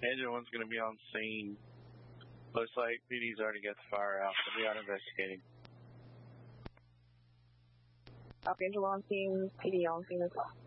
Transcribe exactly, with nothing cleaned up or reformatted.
Engine one's going to be on scene. Looks like P D's already got the fire out. They'll be out investigating. Archangel on scene, P D on scene as well.